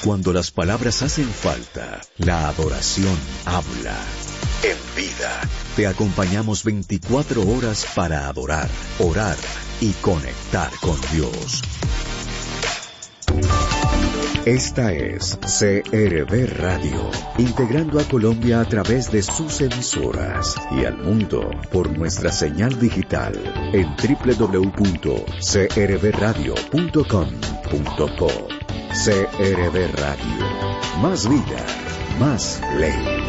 Cuando las palabras hacen falta, la adoración habla. En vida, te acompañamos 24 horas para adorar, orar y conectar con Dios. Esta es CRB Radio, integrando a Colombia a través de sus emisoras y al mundo por nuestra señal digital en www.crbradio.com.co. CRB Radio, más vida, más ley.